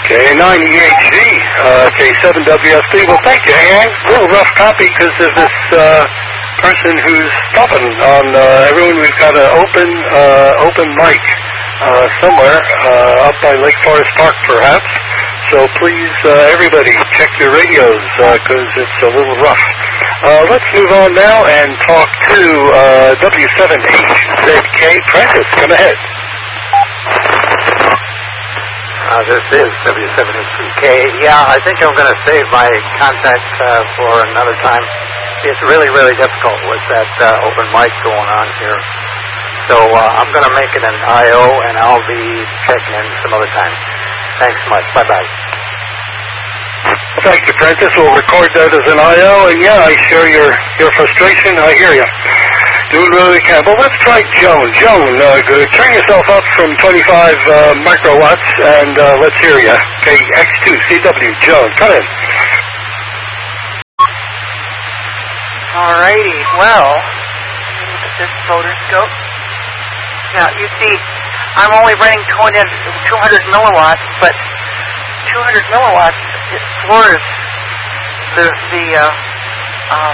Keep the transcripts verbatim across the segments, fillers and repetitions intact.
K nine E H Z, uh, K seven W F P. Well, thank you, Ann. A little rough copy because of this uh, person who's stopping on uh, everyone. We've got an open, uh, open mic uh, somewhere uh, up by Lake Forest Park, perhaps. So please, uh, everybody, check your radios because uh, it's a little rough. Uh, let's move on now and talk to uh, W seven H Z K. Prentice, come ahead. Uh, this is W seven H Z K. Yeah, I think I'm going to save my contact uh, for another time. It's really, really difficult with that uh, open mic going on here. So uh, I'm going to make it an I O, and I'll be checking in some other time. Thanks so much. Bye-bye. Thank you, Prentice. We'll record that as an I O, and yeah, I share your, your frustration. I hear you. Doing really we can. Well, let's try Joan. Joan, uh, good. Turn yourself up from twenty-five uh, microwatts, and uh, let's hear you. Okay, X two C W. Joan, come in. Alrighty, well, look at this photoscope. Now, you see, I'm only running two hundred milliwatts, but two hundred milliwatts, it floors the, the, uh, um,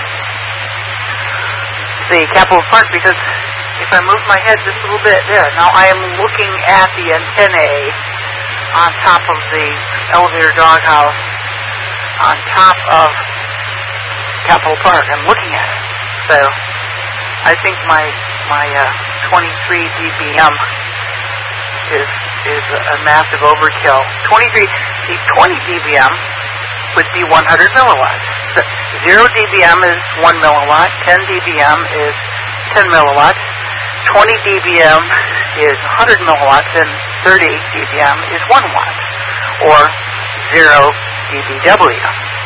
the Capitol Park, because if I move my head just a little bit there, now I am looking at the antennae on top of the elevator doghouse, on top of Capitol Park. I'm looking at it. So I think my my uh, twenty-three D B M is is a massive overkill. twenty-three, see, twenty D B M would be one hundred milliwatts. So zero D B M is one milliwatt. ten D B M is ten milliwatts. twenty D B M is one hundred milliwatts, and thirty D B M is one watt, or zero D B W.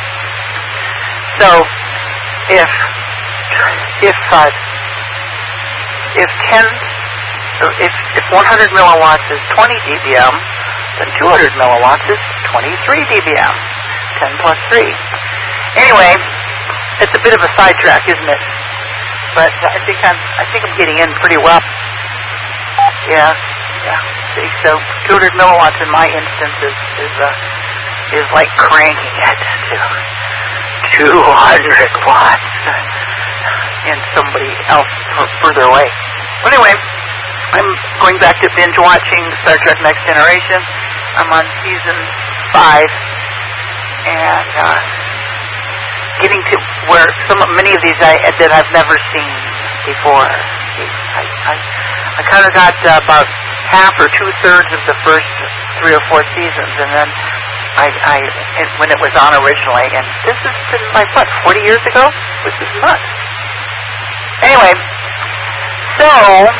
So if if uh, if ten if if one hundred milliwatts is twenty D B M, then two hundred milliwatts is twenty-three D B M. ten plus three. Anyway, it's a bit of a sidetrack, isn't it? But I think I'm I think I'm getting in pretty well. Yeah, yeah. See, so two hundred milliwatts in my instance is is uh, is like cranking it to two hundred watts in somebody else further away. Well, anyway, I'm going back to binge watching Star Trek Next Generation. I'm on season five, and uh, getting to where some many of these I, that I've never seen before. I, I, I kind of got uh, about half or two thirds of the first three or four seasons, and then I, I it, when it was on originally, and this has been like what forty years ago, which is nuts. Anyway, so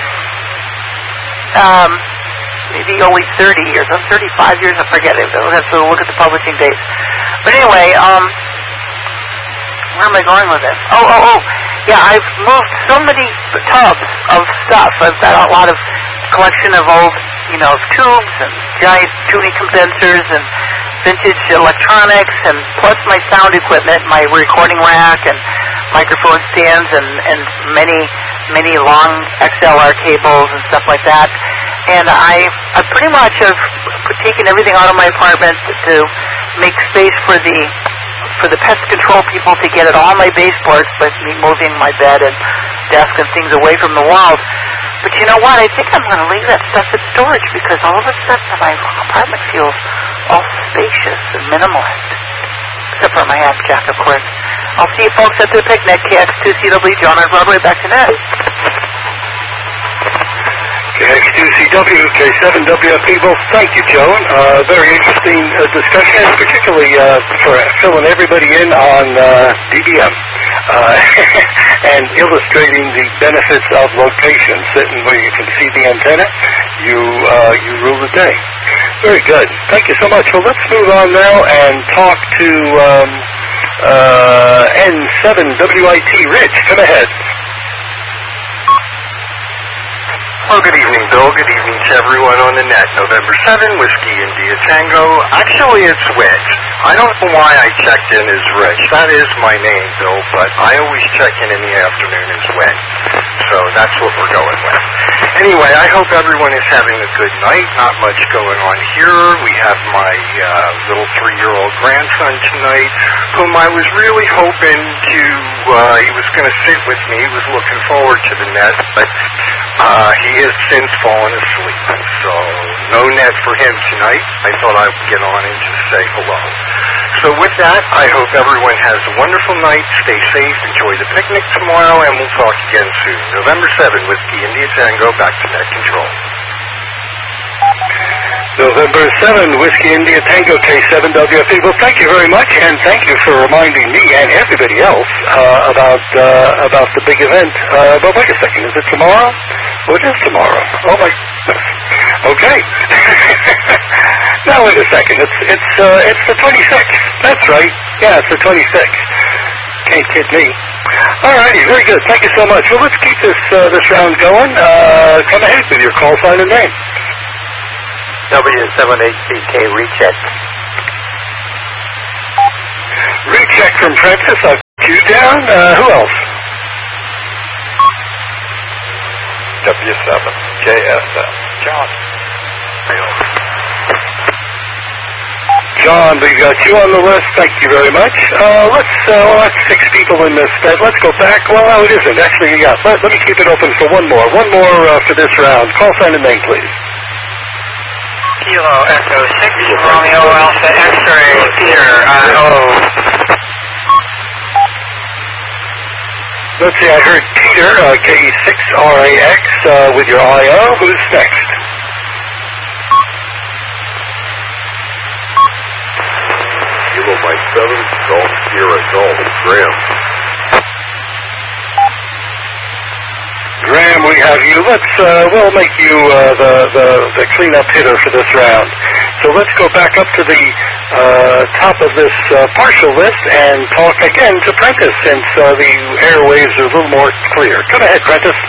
um, maybe only thirty years. I'm thirty-five years. I forget it. I'll have to look at the publishing dates. But anyway, um, where am I going with this? Oh, oh, oh. Yeah, I've moved so many tubs of stuff. I've got a lot of collection of old, you know, tubes and giant tuning condensers and vintage electronics, and plus my sound equipment, my recording rack and microphone stands, and, and many, many long X L R cables and stuff like that. And I, I pretty much have taken everything out of my apartment to make space for the for the pest control people to get at all my baseboards, by me moving my bed and desk and things away from the walls. But you know what? I think I'm going to leave that stuff in storage, because all of a sudden my apartment feels all spacious and minimalist. Except for my ass jack, of course. I'll see you folks at the picnic. K X two C W, John R. Broadway, back to net. K X two C W, K seven W F P. Well, thank you, Joan. Uh, very interesting uh, discussion, particularly uh, for filling everybody in on uh, D B M uh, and illustrating the benefits of location, sitting where you can see the antenna. You uh, you rule the day. Very good. Thank you so much. Well, let's move on now and talk to um, uh, N seven W I T. Rich, come ahead. Well, good evening, Bill. Good evening to everyone on the net. November seventh, Whiskey India Tango. Actually, it's Rich. I don't know why I checked in as Rich. That is my name, Bill, but I always check in in the afternoon as Rich. So that's what we're going with. Anyway, I hope everyone is having a good night. Not much going on here. We have my uh, little three-year-old grandson tonight, whom I was really hoping to, uh, he was going to sit with me. He was looking forward to the net, but uh, he has since fallen asleep. So no net for him tonight. I thought I would get on and just say hello. So with that, I hope everyone has a wonderful night. Stay safe. Enjoy the picnic tomorrow, and we'll talk again soon. November seventh, Whiskey India Tango, back to net control. November seventh, Whiskey India Tango, K seven W F P. Well, thank you very much, and thank you for reminding me and everybody else uh, about uh, about the big event. Uh, but wait a second, is it tomorrow? What is tomorrow? Oh my goodness. Okay. Now wait a second. It's it's uh, it's the twenty-sixth. That's right. Yeah, it's the twenty-sixth. Can't kid me. All righty, very good. Thank you so much. Well, let's keep this uh, this round going. Uh, come ahead with your call sign and name. W seven H C K recheck. Recheck from Prentice. I've got you down. Uh, who else? W seven J S S. John. John, we've got you on the list. Thank you very much. Uh, let's, uh, well, that's six people in this bed. Let's go back. Well, no, it isn't. Actually, yeah. Let, let me keep it open for one more. One more uh, for this round. Call sign and name, please. Kilo Echo six, Romeo Alpha X-ray, Peter, I O. Let's see, I heard Peter, uh, K six R A X, uh, with your I O. Who's next? Kilo Mike seven, Golf Sierra Golf, Graham. Graham, we have you. Let's, uh, we'll make you uh, the, the, the cleanup hitter for this round. So let's go back up to the uh, top of this uh, partial list and talk again to Prentice, since uh, the airwaves are a little more clear. Come ahead, Prentice.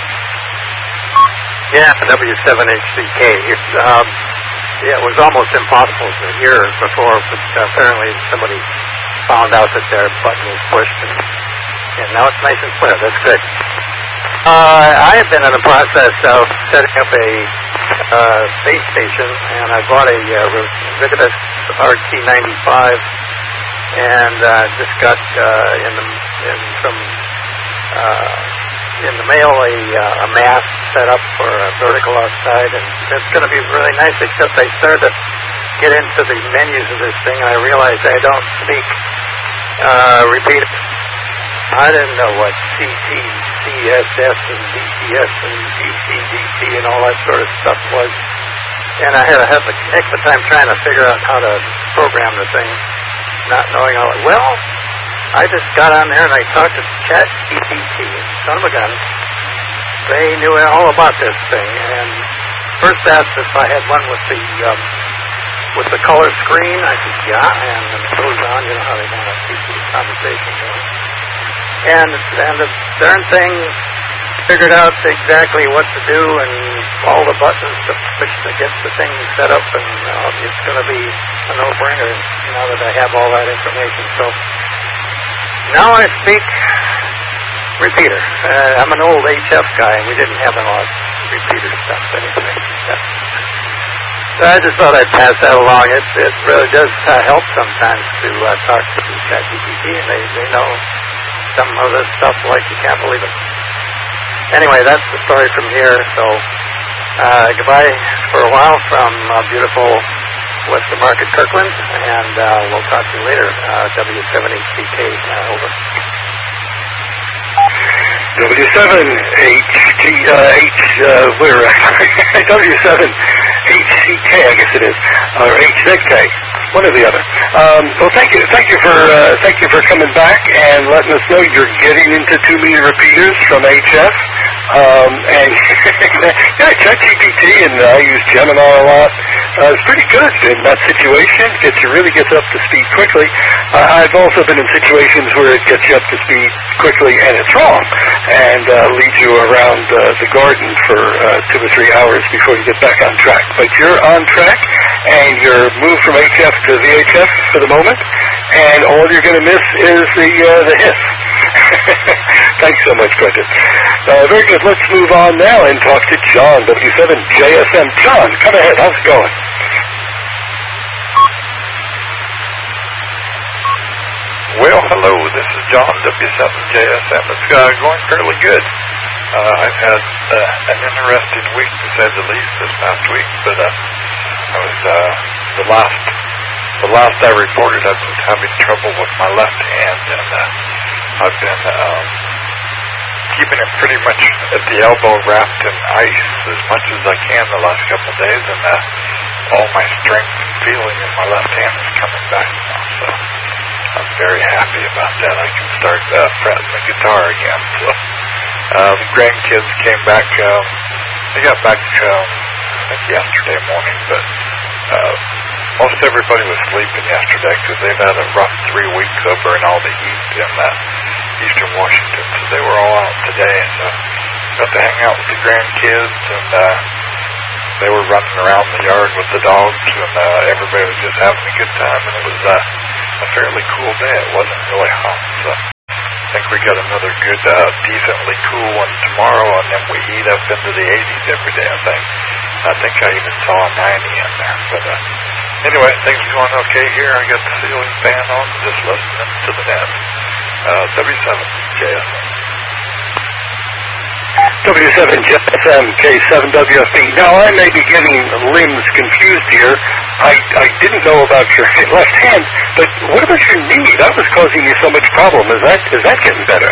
Yeah, W seven H C K. It's, um, yeah, it was almost impossible to hear before, but apparently somebody found out that their button was pushed, and, and now it's nice and clear. That's good. Uh, I have been in the process of setting up a uh, base station, and I bought a uh, Rigidus R T ninety-five, and uh, just got uh, in the in some uh, in the mail a, uh, a mast set up for a vertical outside, and it's going to be really nice. Except I started to get into the menus of this thing, and I realized I don't speak uh, repeat. I didn't know what C T, C S S, and D T S, and D C, D T, and all that sort of stuff was. And I had a heck of a time trying to figure out how to program the thing, not knowing how. Well, I just got on there and I talked to Chat G P T, son of a gun. They knew all about this thing, and first asked if I had one with the um, with the color screen. I said, yeah, and then it goes on. You know how they want to keep the conversation going. And, and the darn thing figured out exactly what to do and all the buttons to push to get the thing set up, and uh, it's going to be a no-brainer now that I have all that information. So now I speak repeater. Uh, I'm an old H F guy, and we didn't have a lot of repeater stuff anyway. So I just thought I'd pass that along. It, it really does uh, help sometimes to uh, talk to Chat G P T, and they, they know some of this stuff like you can't believe it. Anyway, that's the story from here. So uh, goodbye for a while from uh, beautiful Western Market, Kirkland, and uh, we'll talk to you later. Uh, W seven H C K, uh, over. W seven H T, uh, H, uh, where, W seven H C K, I guess it is, or H Z K, one or the other. Um, well, thank you, thank you for, uh, thank you for coming back and letting us know you're getting into two meter repeaters from H F. Um, and yeah, ChatGPT, and uh, I use Gemini a lot. Uh, it's pretty good in that situation. Gets you really gets up to speed quickly. Uh, I've also been in situations where it gets you up to speed quickly and it's wrong, and uh, leads you around uh, the garden for uh, two or three hours before you get back on track. But you're on track, and you're moved from H F to V H F for the moment, and all you're going to miss is the uh, the hiss. Thanks so much, Brendan. Uh, very good. Let's move on now and talk to John, W seven J S M. John, come ahead. How's it going? Well, hello. This is John, W seven J S M. It's uh, going fairly good. Uh, I've had uh, an interesting week, to say the least, this past week. But uh, I was uh, the last. The last I reported, I was having trouble with my left hand, and uh, I've been um, keeping it pretty much at the elbow, wrapped in ice as much as I can the last couple of days, and uh, all my strength and feeling in my left hand is coming back now. So I'm very happy about that. I can start uh, fretting the guitar again. So uh, the grandkids came back. Um, they got back, um, I think, yesterday morning, but. Uh, Most everybody was sleeping yesterday because they've had a rough three weeks over in all the heat in uh, eastern Washington. So they were all out today. So got to hang out with the grandkids, and uh, they were running around the yard with the dogs, and uh, everybody was just having a good time. And it was uh, a fairly cool day. It wasn't really hot. So I think we got another good, uh, decently cool one tomorrow, and then we heat up into the eighties every day, I think. I think I even saw a ninety in there. But uh, anyway, things are going okay here. I got the ceiling fan on, just listening to the net. Uh, W seven J S M. W seven J S M, K seven W F B. Now, I may be getting limbs confused here. I, I didn't know about your left hand, but what about your knee? That was causing you so much problem. Is that is that getting better?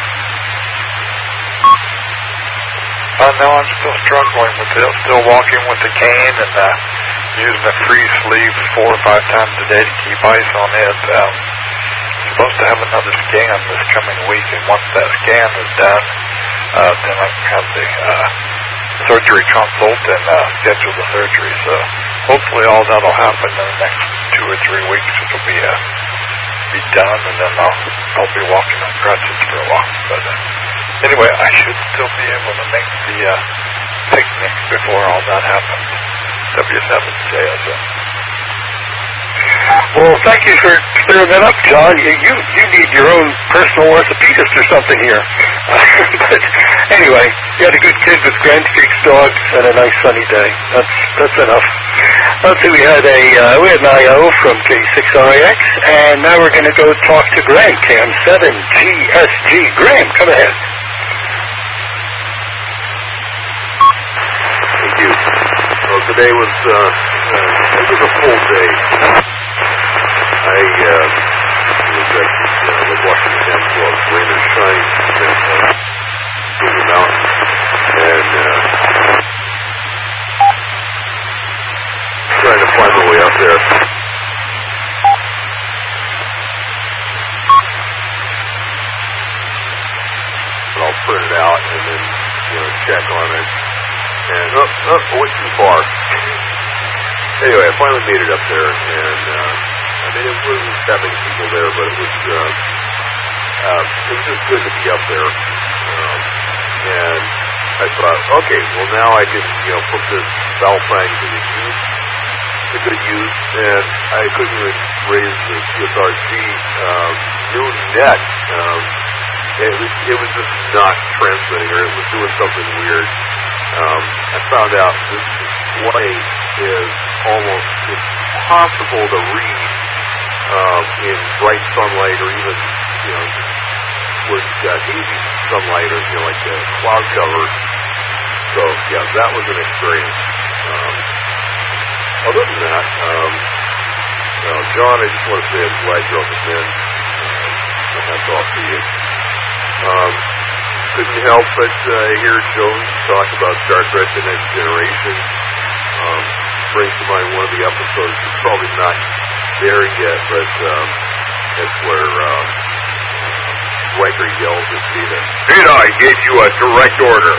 Uh, no, I'm still struggling with it. Still walking with the cane and uh, using a free sleeve four or five times a day to keep ice on it. Um, supposed to have another scan this coming week, and once that scan is done, uh, then I can have the uh, surgery consult and uh, schedule the surgery. So hopefully all that'll happen in the next two or three weeks. It'll be uh, be done, and then I'll I'll be walking on crutches for a while. But uh, anyway, I should still be able to make the uh, picnic before all that happens. W seven J S M. Well, thank you for clearing that up, John. You you, you need your own personal orthopedist or something here. Uh, but anyway, you had a good kid with Grand Creek's dogs and a nice sunny day. That's that's enough. Let's see, we had a uh, we had an I O from K six R A X, and now we're going to go talk to Graham, Cam seven G S G. Graham, come ahead. Thank you. Well, today was uh, uh, it was a full day. I uh, was at uh, the Washington Council of Rain and Shine in uh, Silver Mountain, and uh, trying to find my way up there. And I'll print it out and then you know check on it. And oh, oh, I went too far. Anyway, I finally made it up there, and uh, I mean, it wasn't that many people there, but it was uh, uh, it was just good to be up there. Um, and I thought, okay, well now I can you know put this valve thing to the use, to good use, and I couldn't even raise the C S R G um, new net. Um, it was it was just not transmitting, or it was doing something weird. Um, I found out this display is almost impossible to read um, in bright sunlight, or even you know with uh, hazy sunlight, or you know like uh, cloud cover. So yeah, that was an experience. Um, other than that, um, you know, John, I just want to say I'm glad you brought this in. Uh, hats off to you. Um, couldn't help but uh, hear Jones talk about Star Trek: The Next Generation. Um, brings to mind one of the episodes. It's probably not there yet, but um, that's where um, Riker yells at Data, "Did I give you a direct order?"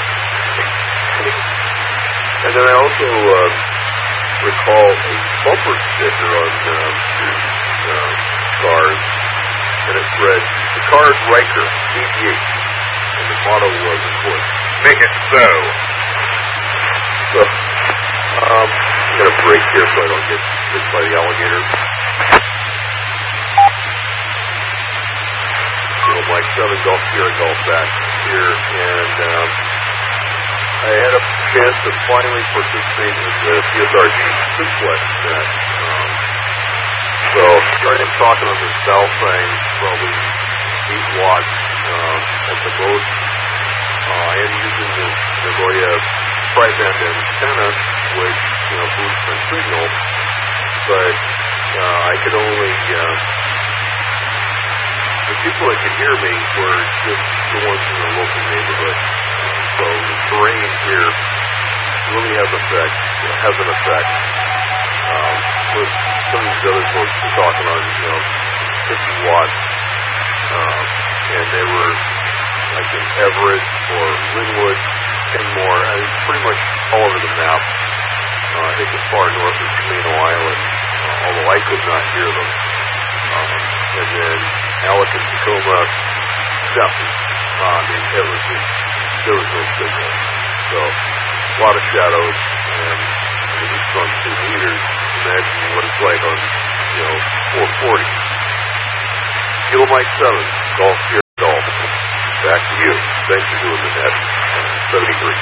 And then I also uh, recall a bumper sticker on um, uh, cars, and it read, "Picard Riker, eighty-eight." And the motto was, of course, "Make it so." So, um, I'm going to break here so I don't get hit by the alligator. Little Mike seven Golf Sierra Golf back here, and um, I had a chance to finally participate in the P S R G Suplex net. Um, so I am talking on the south thing, probably eight watts um, at the most. Uh, I am using the Nagoya tri-band antenna, which, you know, boosts my signal, but uh, I could only, uh, the people that could hear me were just the ones in the local neighborhood. So the terrain here really has effect, has an effect. Um, with some of these other folks were talking on, you know, fifty watts, um, and they were like in Everett or Linwood, Kenmore, I mean, pretty much all over the map. Uh, I think as far north as Camino Island, uh, although I could not hear them. Um, and then Alec and Tacoma, nothing. Uh, I mean, it was just, there was no signal. So, a lot of shadows, and I mean, it's on two meters. Imagine what it's like on, you know, four forty. Kilo Mike seven, Golf Sierra Golf. Back to you. Thanks for doing the net. seventy-three.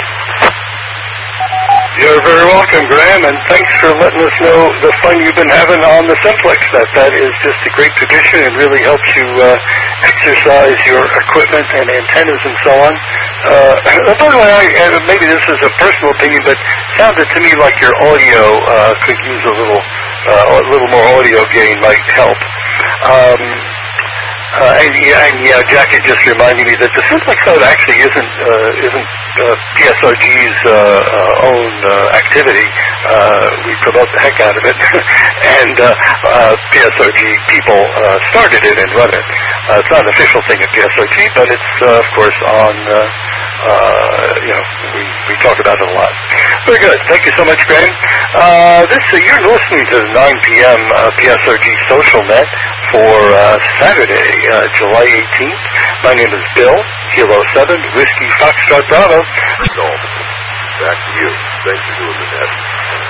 You're very welcome, Graham, and thanks for letting us know the fun you've been having on the Simplex. That that is just a great tradition and really helps you uh, exercise your equipment and antennas and so on. Uh, by the way, I, uh, maybe this is a personal opinion, but it sounded to me like your audio uh, could use a little uh, a little more audio gain might help. Um, Uh, and, yeah, and yeah, Jackie just reminded me that the Simplex Code actually isn't uh, isn't uh, P S R G's uh, uh, own uh, activity. Uh, we promote the heck out of it, and uh, uh, P S R G people uh, started it and run it. Uh, it's not an official thing at P S R G, but it's uh, of course on. Uh, uh, you know, we we talk about it a lot. Very good. Thank you so much, Graham. Uh, this uh, you're listening to the nine p.m. Uh, P S R G Social Net for uh, Saturday, uh, July eighteenth. My name is Bill, Kilo seven, Whiskey Foxtrot Bravo. Back to you. Thanks for doing the net.